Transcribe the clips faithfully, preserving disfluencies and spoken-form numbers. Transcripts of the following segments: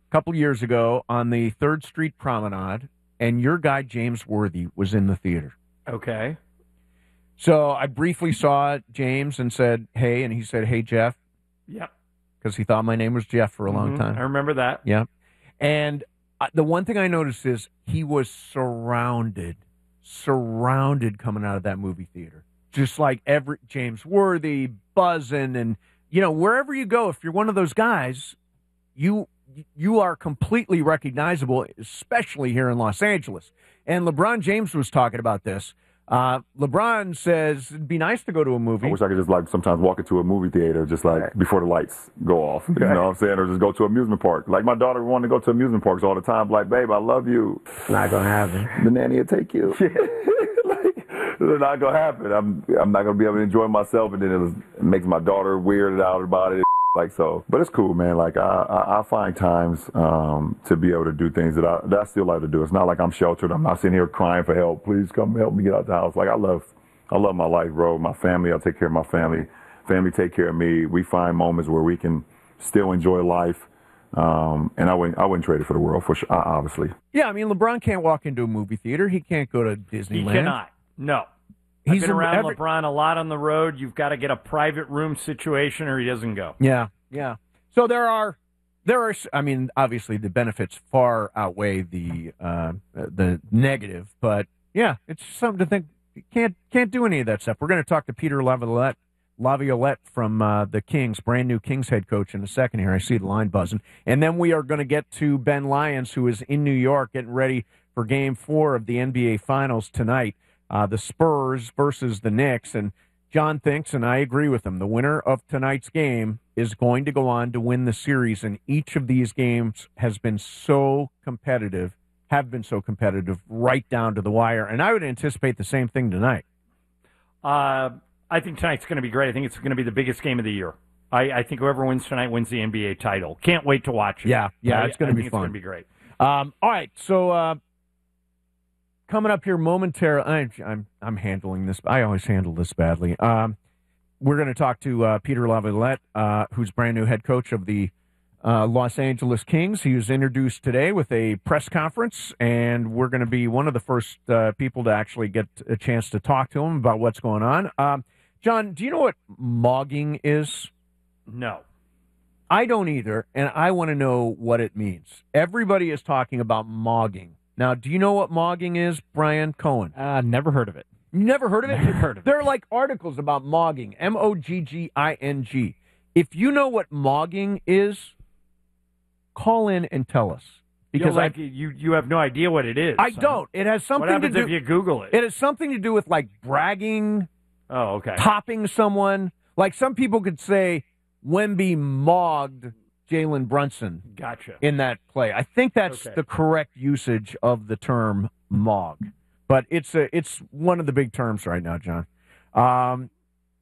a couple years ago on the third Street Promenade, and your guy, James Worthy, was in the theater. Okay. So I briefly saw James and said, hey, and he said, hey, Jeff. Yep. Because he thought my name was Jeff for a long mm-hmm. time. I remember that. Yeah. And the one thing I noticed is he was surrounded, surrounded coming out of that movie theater. Just like every James Worthy, buzzing, and, you know, wherever you go, if you're one of those guys, you you are completely recognizable, especially here in Los Angeles. And LeBron James was talking about this. Uh, LeBron says it'd be nice to go to a movie. I wish I could just, like, sometimes walk into a movie theater just, like, before the lights go off. You know what I'm saying? Or just go to an amusement park. Like, my daughter wanted to go to amusement parks all the time. Like, babe, I love you. Not going to happen. The nanny will take you. Like, it's not going to happen. I'm I'm not going to be able to enjoy myself, and then it, was, it makes my daughter weirded out about it. Like, so, but it's cool, man. Like, I, I, I find times um, to be able to do things that I, that I still like to do. It's not like I'm sheltered. I'm not sitting here crying for help. Please come help me get out the house. Like, I love, I love my life, bro. My family, I take care of my family. Family take care of me. We find moments where we can still enjoy life. Um, and I wouldn't, I wouldn't trade it for the world, for sure, obviously. Yeah, I mean, LeBron can't walk into a movie theater. He can't go to Disneyland. He cannot. No. He's I've been around every... LeBron a lot on the road. You've got to get a private room situation or he doesn't go. Yeah, yeah. So there are, there are. I mean, obviously the benefits far outweigh the uh, the negative, but yeah, it's something to think. You can't can't do any of that stuff. We're going to talk to Peter Laviolette, Laviolette from uh, the Kings, brand new Kings head coach, in a second here. I see the line buzzing, and then we are going to get to Ben Lyons, who is in New York, getting ready for Game Four of the N B A Finals tonight. Uh, the Spurs versus the Knicks, and John thinks, and I agree with him, the winner of tonight's game is going to go on to win the series, and each of these games has been so competitive, have been so competitive, right down to the wire, and I would anticipate the same thing tonight. Uh, I think tonight's going to be great. I think it's going to be the biggest game of the year. I, I think whoever wins tonight wins the N B A title. Can't wait to watch it. Yeah, yeah, I, it's going to be think fun. It's going to be great. Um, all right, so... Uh, Coming up here momentarily, I'm, I'm I'm handling this. I always handle this badly. Um, we're going to talk to uh, Peter Laviolette, uh, who's brand new head coach of the uh, Los Angeles Kings. He was introduced today with a press conference, and we're going to be one of the first uh, people to actually get a chance to talk to him about what's going on. Um, John, do you know what mogging is? No. I don't either, and I want to know what it means. Everybody is talking about mogging. Now, do you know what mogging is, Brian Cohen? Uh, never heard of it. You never heard of it? Never heard of there it. are like articles about mogging, M O G G I N G. If you know what mogging is, call in and tell us. Because like I, you, you have no idea what it is. I huh? don't. It has something what happens to do. if you Google it? It has something to do with like bragging. Oh, okay. Topping someone. Like some people could say, Wemby mogged Jalen Brunson. Gotcha. In that play. I think that's okay. the correct usage of the term mog. But it's a, it's one of the big terms right now, John. Um,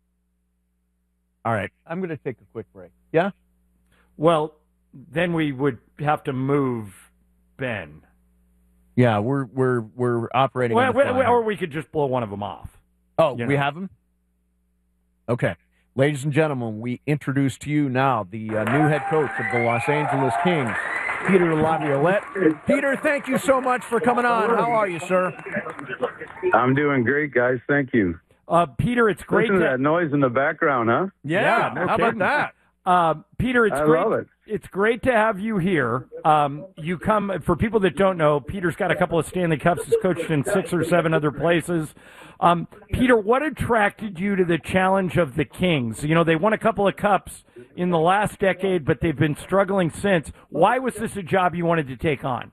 all right. I'm going to take a quick break. Yeah? Well, then we would have to move Ben. Yeah, we're we're we're operating well, on the fly. Or we could just blow one of them off. Oh, you we know? have them? Okay. Ladies and gentlemen, we introduce to you now the uh, new head coach of the Los Angeles Kings, Peter Laviolette. Peter, thank you so much for coming on. How are you, sir? I'm doing great, guys. Thank you. Uh, Peter, it's great Listen to to that noise in the background, huh? Yeah, yeah no how kidding. about that? Uh, Peter, it's I great. love it. It's great to have you here. Um, you come for people that don't know. Peter's got a couple of Stanley Cups. He's coached in six or seven other places. Um, Peter, what attracted you to the challenge of the Kings? You know, they won a couple of cups in the last decade, but they've been struggling since. Why was this a job you wanted to take on?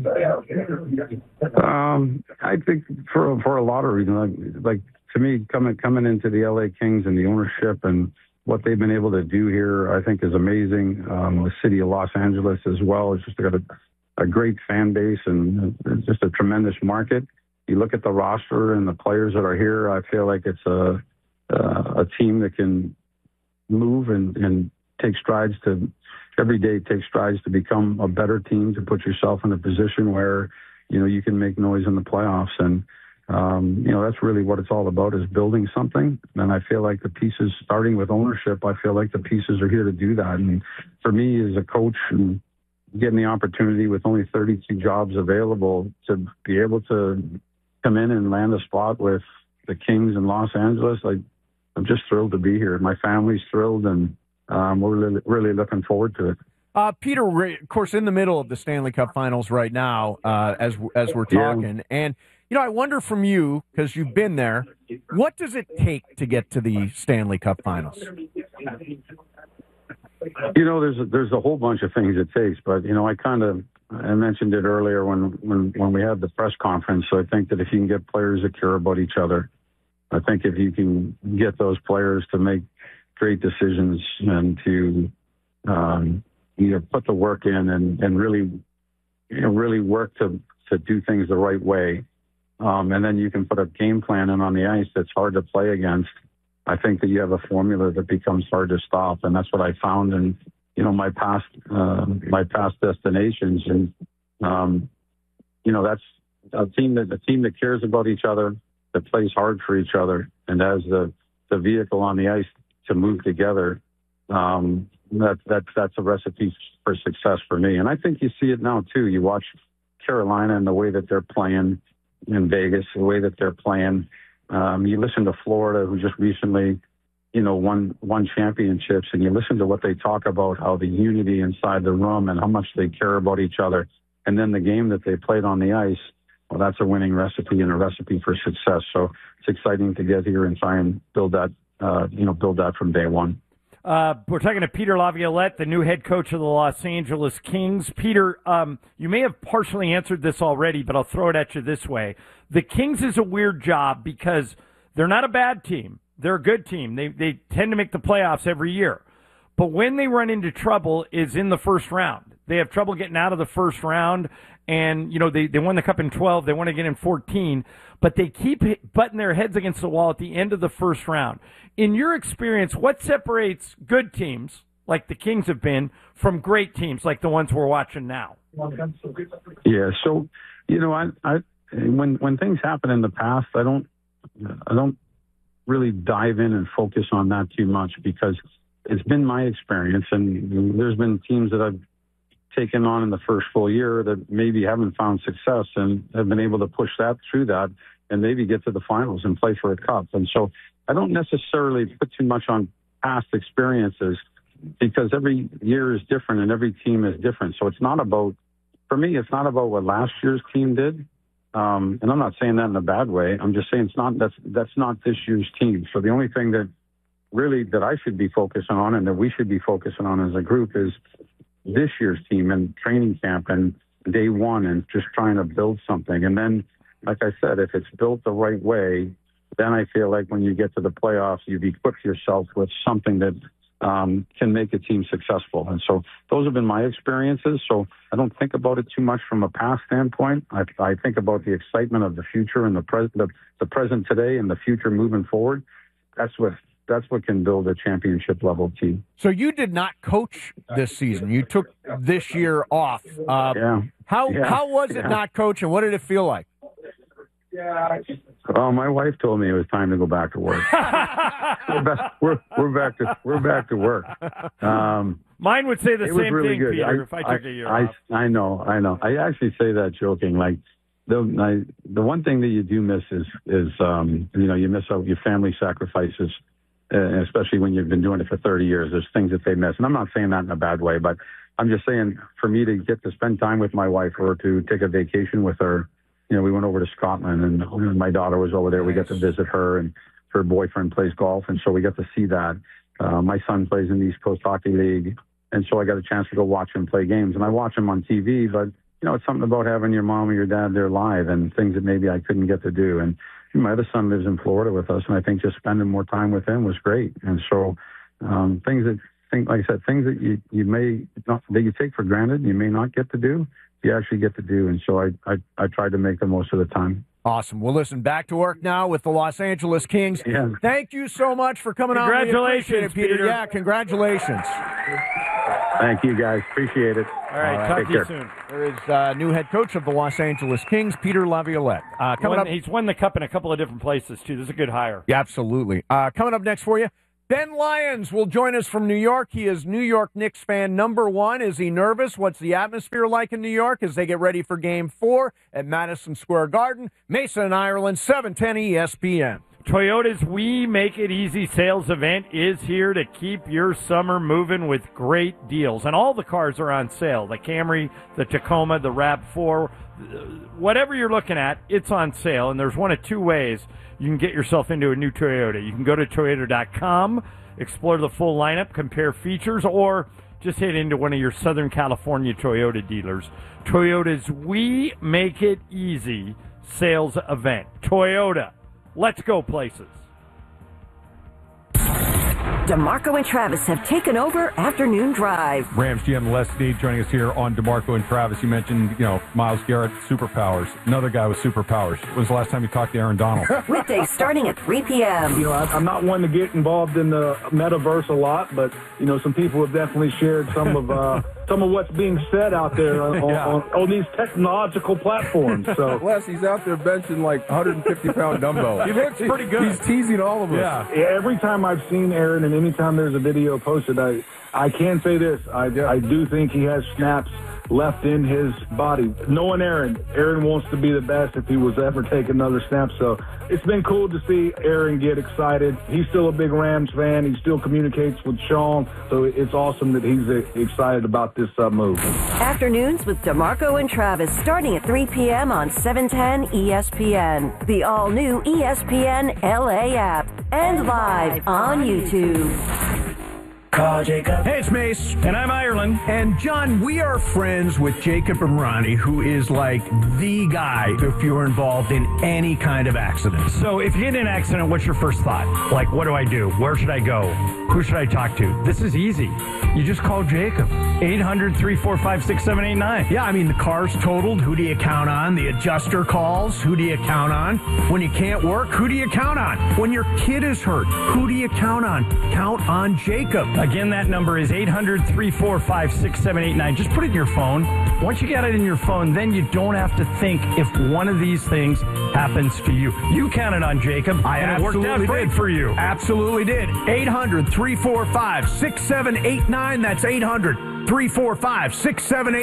Um, I think for for a lot of reasons. Like, like to me, coming coming into the L A Kings and the ownership and what they've been able to do here, I think is amazing. Um, the city of Los Angeles as well. It's just got a, a great fan base and it's just a tremendous market. You look at the roster and the players that are here, I feel like it's a, uh, a team that can move and, and take strides to every day, take strides to become a better team, to put yourself in a position where, you know, you can make noise in the playoffs. And, Um, you know, that's really what it's all about, is building something. And I feel like the pieces, starting with ownership, I feel like the pieces are here to do that. And for me as a coach, and getting the opportunity with only thirty-two jobs available to be able to come in and land a spot with the Kings in Los Angeles, like, I'm just thrilled to be here. My family's thrilled, and um, we're really, really looking forward to it. Uh, Peter, we're, of course, in the middle of the Stanley Cup Finals right now, uh, as as we're talking, yeah. and you know, I wonder from you, because you've been there, what does it take to get to the Stanley Cup Finals? You know, there's a, there's a whole bunch of things it takes, but you know, I kind of I mentioned it earlier when when when we had the press conference. So I think that if you can get players that care about each other, I think if you can get those players to make great decisions and to um, you know, put the work in and, and really, you know, really work to, to do things the right way. Um, and then you can put a game plan in on the ice that's hard to play against. I think that you have a formula that becomes hard to stop. And that's what I found in, you know, my past, uh, my past destinations. And, um, you know, that's a team that, a team that cares about each other, that plays hard for each other, and has the, the vehicle on the ice to move together. Um, that, that, that's a recipe for success for me. And I think you see it now too. You watch Carolina and the way that they're playing in Vegas, the way that they're playing. Um, you listen to Florida, who just recently, you know, won, won championships, and you listen to what they talk about, how the unity inside the room and how much they care about each other. And then the game that they played on the ice, well, that's a winning recipe and a recipe for success. So it's exciting to get here and try and build that, uh, you know, build that from day one. Uh, we're talking to Peter Laviolette, the new head coach of the Los Angeles Kings. Peter, um, you may have partially answered this already, but I'll throw it at you this way. The Kings is a weird job because they're not a bad team. They're a good team. They they tend to make the playoffs every year. But when they run into trouble is in the first round. They have trouble getting out of the first round, and, you know, they, they won the Cup in twelve. They won again in fourteen. But they keep butting their heads against the wall at the end of the first round. In your experience, what separates good teams, like the Kings have been, from great teams like the ones we're watching now? Yeah, so, you know, I, I when when things happen in the past, I don't I don't really dive in and focus on that too much, because it's been my experience, and there's been teams that I've taken on in the first full year that maybe haven't found success and have been able to push that through that and maybe get to the finals and play for a cup. And so I don't necessarily put too much on past experiences, because every year is different and every team is different. So it's not about, for me, it's not about what last year's team did. Um, and I'm not saying that in a bad way. I'm just saying it's not, that's, that's not this year's team. So the only thing that really that I should be focusing on and that we should be focusing on as a group is this year's team and training camp and day one and just trying to build something. And then, like I said, if it's built the right way, then I feel like when you get to the playoffs, you've equipped yourself with something that um, can make a team successful. And so those have been my experiences. So I don't think about it too much from a past standpoint. I, I think about the excitement of the future and the, pres- the, the present today and the future moving forward. That's what That's what can build a championship level team. So you did not coach this season. You took this year off. Uh, yeah. How yeah. how was it yeah. not coaching? What did it feel like? Well, my wife told me it was time to go back to work. we're, back, we're, we're back to we're back to work. Um, Mine would say the same really thing, good. Peter. I, if I took I, a year I, off. I know, I know. I actually say that joking. Like the I, the one thing that you do miss is is um, you know, you miss out your family sacrifices. Uh, especially when you've been doing it for thirty years, there's things that they miss. And I'm not saying that in a bad way, but I'm just saying for me to get to spend time with my wife or to take a vacation with her, you know, we went over to Scotland and my daughter was over there. We got to visit her, and her boyfriend plays golf. And so we got to see that. Uh, my son plays in the East Coast Hockey League. And so I got a chance to go watch him play games, and I watch him on T V, but you know, it's something about having your mom or your dad there live and things that maybe I couldn't get to do. And my other son lives in Florida with us, and I think just spending more time with him was great. And so um, things that, think, like I said, things that you, you may not, that you take for granted, you may not get to do, you actually get to do. And so I, I, I tried to make the most of the time. Awesome. Well, listen, back to work now with the Los Angeles Kings. Yeah. Thank you so much for coming on. Congratulations, Peter. Peter. Yeah, congratulations. Thank you, guys. Appreciate it. All right, All right. talk Take to you care. soon. There is uh, new head coach of the Los Angeles Kings, Peter Laviolette. Uh, coming Won, up, he's won the Cup in a couple of different places, too. This is a good hire. yeah, absolutely. Uh, coming up next for you, Ben Lyons will join us from New York. He is New York Knicks fan number one. Is he nervous? What's the atmosphere like in New York as they get ready for Game four at Madison Square Garden? Mason, Ireland, seven ten E S P N. Toyota's We Make It Easy sales event is here to keep your summer moving with great deals. And all the cars are on sale. The Camry, the Tacoma, the RAV four, whatever you're looking at, it's on sale. And there's one of two ways you can get yourself into a new Toyota. You can go to Toyota dot com, explore the full lineup, compare features, or just head into one of your Southern California Toyota dealers. Toyota's We Make It Easy sales event. Toyota. Let's go places. DeMarco and Travis have taken over Afternoon Drive. Rams G M Les Snead joining us here on DeMarco and Travis. You mentioned, you know, Myles Garrett, superpowers. Another guy with superpowers. When was the last time you talked to Aaron Donald? Weekdays starting at three p.m. You know, I'm not one to get involved in the metaverse a lot, but, you know, some people have definitely shared some of uh, some of what's being said out there on, Yeah. on, on these technological platforms. So, Les, he's out there benching like one hundred fifty pound dumbbell. He looks pretty good. He's teasing all of us. Yeah. every time I've seen Aaron and anytime there's a video posted, I, I can say this. I, I do think he has snaps left in his body. Knowing Aaron, Aaron wants to be the best if he was to ever take another snap. So it's been cool to see Aaron get excited. He's still a big Rams fan. He still communicates with Sean. So it's awesome that he's uh, excited about this uh, move. Afternoons with DeMarco and Travis starting at three p.m. on seven ten E S P N. The all-new E S P N L A app. And live on YouTube. Call Jacob. Hey, it's Mace. And I'm Ireland. And, John, we are friends with Jacob and Ronnie, who is like the guy if you're involved in any kind of accident. So if you get in an accident, what's your first thought? Like, what do I do? Where should I go? Who should I talk to? This is easy. You just call Jacob. eight hundred, three four five, six seven eight nine. Yeah, I mean, the car's totaled. Who do you count on? The adjuster calls. Who do you count on? When you can't work, who do you count on? When your kid is hurt, who do you count on? Count on Jacob. Again, that number is eight hundred, three four five, six seven eight nine. Just put it in your phone. Once you get it in your phone, then you don't have to think if one of these things happens to you. You counted on Jacob, I and it worked out absolutely great did. for you. Absolutely did. eight hundred, three four five, six seven eight nine. That's eight hundred, three four five, six seven eight nine.